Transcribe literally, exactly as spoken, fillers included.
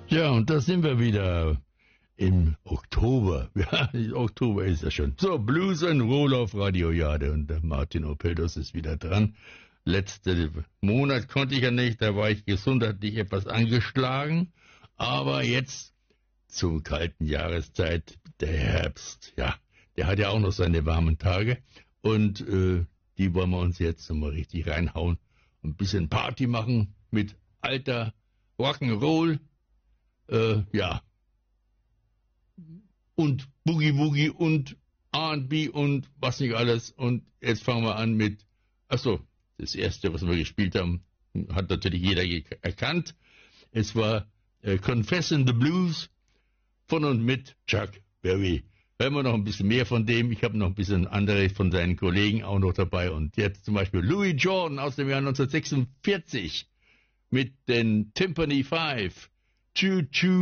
Ja, und da sind wir wieder im Oktober. Ja, Oktober ist ja schon. So, Blues and Roll auf Radio Jade und der Martin Opeldos ist wieder dran. Letzten Monat konnte ich ja nicht, da war ich gesundheitlich etwas angeschlagen. Aber jetzt zur kalten Jahreszeit, der Herbst, ja, der hat ja auch noch seine warmen Tage. Und äh, die wollen wir uns jetzt nochmal richtig reinhauen. Ein bisschen Party machen mit alter Rock'n'Roll. Äh, ja. Und Boogie Woogie und R and B und was nicht alles. Und jetzt fangen wir an mit, achso, das erste, was wir gespielt haben, hat natürlich jeder erkannt. Es war äh, Confessin' the Blues von und mit Chuck Berry. Hören wir noch ein bisschen mehr von dem. Ich habe noch ein bisschen andere von seinen Kollegen auch noch dabei. Und jetzt zum Beispiel Louis Jordan aus dem Jahr neunzehnhundertsechsundvierzig mit den Timpani Five. Choo Choo.